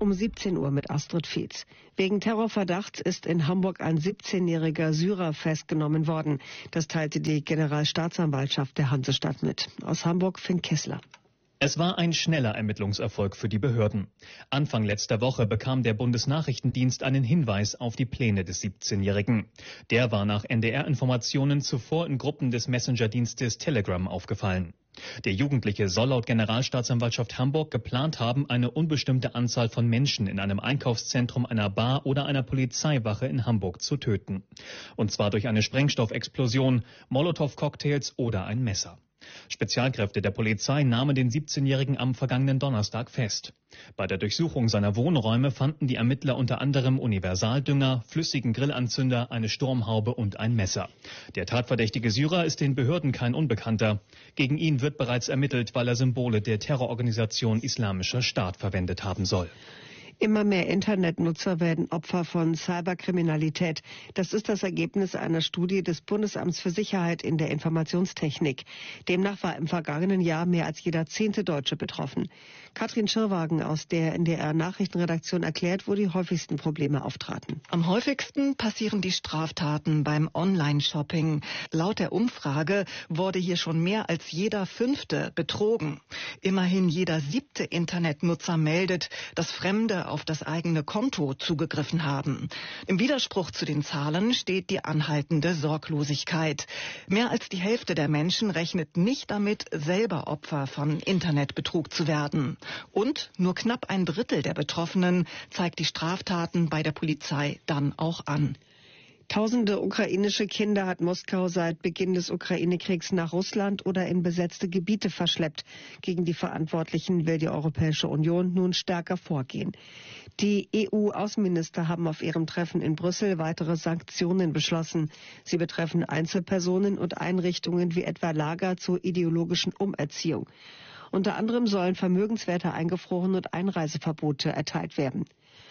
Um 17 Uhr mit Astrid Fietz. Wegen Terrorverdachts ist in Hamburg ein 17-jähriger Syrer festgenommen worden. Das teilte die Generalstaatsanwaltschaft der Hansestadt mit. Aus Hamburg Finn Kessler. Es war ein schneller Ermittlungserfolg für die Behörden. Anfang letzter Woche bekam der Bundesnachrichtendienst einen Hinweis auf die Pläne des 17-Jährigen. Der war nach NDR-Informationen zuvor in Gruppen des Messenger-Dienstes Telegram aufgefallen. Der Jugendliche soll laut Generalstaatsanwaltschaft Hamburg geplant haben, eine unbestimmte Anzahl von Menschen in einem Einkaufszentrum, einer Bar oder einer Polizeiwache in Hamburg zu töten. Und zwar durch eine Sprengstoffexplosion, Molotow-Cocktails oder ein Messer. Spezialkräfte der Polizei nahmen den 17-Jährigen am vergangenen Donnerstag fest. Bei der Durchsuchung seiner Wohnräume fanden die Ermittler unter anderem Universaldünger, flüssigen Grillanzünder, eine Sturmhaube und ein Messer. Der tatverdächtige Syrer ist den Behörden kein Unbekannter. Gegen ihn wird bereits ermittelt, weil er Symbole der Terrororganisation Islamischer Staat verwendet haben soll. Immer mehr Internetnutzer werden Opfer von Cyberkriminalität. Das ist das Ergebnis einer Studie des Bundesamts für Sicherheit in der Informationstechnik. Demnach war im vergangenen Jahr mehr als jeder 10. Deutsche betroffen. Katrin Schirwagen aus der NDR-Nachrichtenredaktion erklärt, wo die häufigsten Probleme auftraten. Am häufigsten passieren die Straftaten beim Online-Shopping. Laut der Umfrage wurde hier schon mehr als jeder 5. betrogen. Immerhin jeder 7. Internetnutzer meldet, dass Fremde auf das eigene Konto zugegriffen haben. Im Widerspruch zu den Zahlen steht die anhaltende Sorglosigkeit. Mehr als die Hälfte der Menschen rechnet nicht damit, selber Opfer von Internetbetrug zu werden. Und nur knapp ein Drittel der Betroffenen zeigt die Straftaten bei der Polizei dann auch an. Tausende ukrainische Kinder hat Moskau seit Beginn des Ukraine-Kriegs nach Russland oder in besetzte Gebiete verschleppt. Gegen die Verantwortlichen will die Europäische Union nun stärker vorgehen. Die EU-Außenminister haben auf ihrem Treffen in Brüssel weitere Sanktionen beschlossen. Sie betreffen Einzelpersonen und Einrichtungen wie etwa Lager zur ideologischen Umerziehung. Unter anderem sollen Vermögenswerte eingefroren und Einreiseverbote erteilt werden.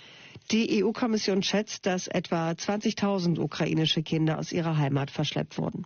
Die EU-Kommission schätzt, dass etwa 20.000 ukrainische Kinder aus ihrer Heimat verschleppt wurden.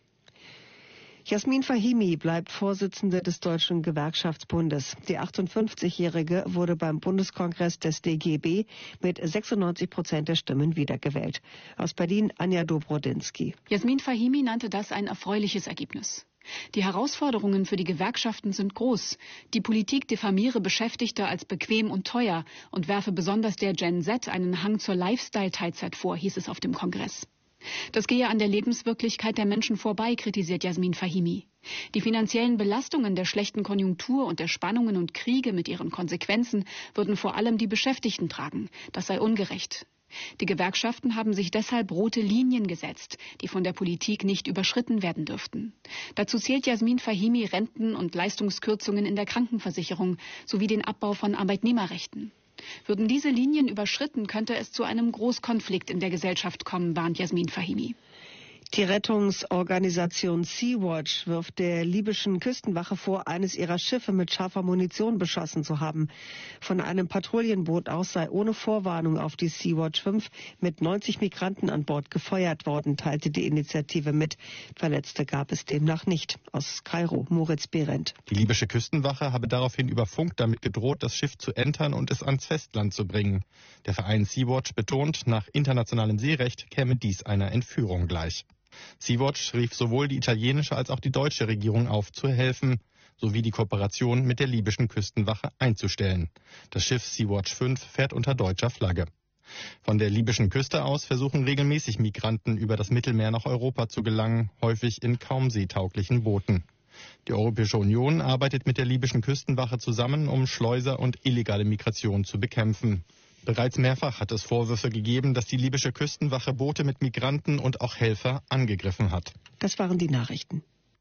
Jasmin Fahimi bleibt Vorsitzende des Deutschen Gewerkschaftsbundes. Die 58-Jährige wurde beim Bundeskongress des DGB mit 96% der Stimmen wiedergewählt. Aus Berlin Anja Dobrodinsky. Jasmin Fahimi nannte das ein erfreuliches Ergebnis. Die Herausforderungen für die Gewerkschaften sind groß. Die Politik diffamiere Beschäftigte als bequem und teuer und werfe besonders der Gen Z einen Hang zur Lifestyle-Teilzeit vor, hieß es auf dem Kongress. Das gehe an der Lebenswirklichkeit der Menschen vorbei, kritisiert Jasmin Fahimi. Die finanziellen Belastungen der schlechten Konjunktur und der Spannungen und Kriege mit ihren Konsequenzen würden vor allem die Beschäftigten tragen. Das sei ungerecht. Die Gewerkschaften haben sich deshalb rote Linien gesetzt, die von der Politik nicht überschritten werden dürften. Dazu zählt Jasmin Fahimi Renten- und Leistungskürzungen in der Krankenversicherung sowie den Abbau von Arbeitnehmerrechten. Würden diese Linien überschritten, könnte es zu einem Großkonflikt in der Gesellschaft kommen, warnt Jasmin Fahimi. Die Rettungsorganisation Sea-Watch wirft der libyschen Küstenwache vor, eines ihrer Schiffe mit scharfer Munition beschossen zu haben. Von einem Patrouillenboot aus sei ohne Vorwarnung auf die Sea-Watch 5 mit 90 Migranten an Bord gefeuert worden, teilte die Initiative mit. Verletzte gab es demnach nicht. Aus Kairo, Moritz Behrendt. Die libysche Küstenwache habe daraufhin über Funk damit gedroht, das Schiff zu entern und es ans Festland zu bringen. Der Verein Sea-Watch betont, nach internationalem Seerecht käme dies einer Entführung gleich. Sea-Watch rief sowohl die italienische als auch die deutsche Regierung auf, zu helfen, sowie die Kooperation mit der libyschen Küstenwache einzustellen. Das Schiff Sea-Watch 5 fährt unter deutscher Flagge. Von der libyschen Küste aus versuchen regelmäßig Migranten über das Mittelmeer nach Europa zu gelangen, häufig in kaum seetauglichen Booten. Die Europäische Union arbeitet mit der libyschen Küstenwache zusammen, um Schleuser und illegale Migration zu bekämpfen. Bereits mehrfach hat es Vorwürfe gegeben, dass die libysche Küstenwache Boote mit Migranten und auch Helfer angegriffen hat. Das waren die Nachrichten.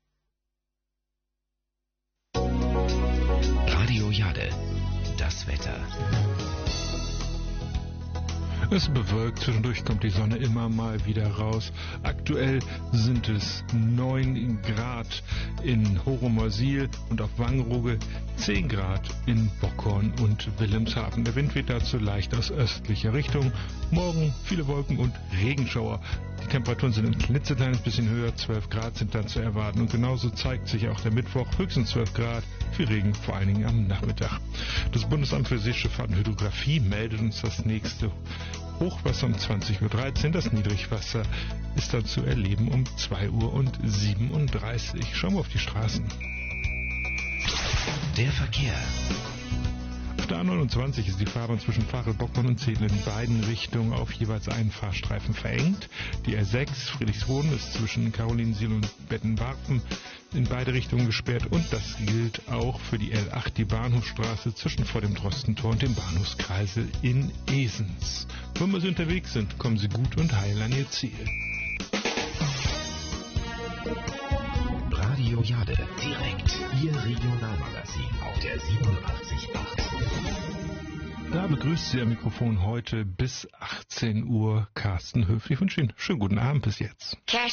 Radio Jade, das Wetter. Es bewölkt, zwischendurch kommt die Sonne immer mal wieder raus. Aktuell sind es 9 Grad in Horomosil und auf Wangerooge, 10 Grad in Bockhorn und Wilhelmshaven. Der Wind weht dazu leicht aus östlicher Richtung. Morgen viele Wolken und Regenschauer. Die Temperaturen sind ein klitzekleines bisschen höher, 12 Grad sind dann zu erwarten. Und genauso zeigt sich auch der Mittwoch, höchstens 12 Grad, Viel Regen, vor allen Dingen am Nachmittag. Das Bundesamt für Seeschifffahrt und Hydrographie meldet uns das nächste Hochwasser um 20:13 Uhr. Das Niedrigwasser ist dann zu erleben um 2:37 Uhr. Schauen wir auf die Straßen. Der Verkehr. Auf der A29 ist die Fahrbahn zwischen Fachelbockmann und Zedel in beiden Richtungen auf jeweils einen Fahrstreifen verengt. Die R6 Friedrichshofen ist zwischen Karolinsiel und Bettenwarpen in beide Richtungen gesperrt und das gilt auch für die L8, die Bahnhofstraße zwischen vor dem Drostentor und dem Bahnhofskreisel in Esens. Wenn wir Sie unterwegs sind, kommen Sie gut und heil an Ihr Ziel. Radio Jade, direkt Ihr Regionalmagazin auf der 87.8. Da begrüßt Sie am Mikrofon heute bis 18 Uhr Carsten Höflich. Ich wünsche Ihnen schönen guten Abend bis jetzt.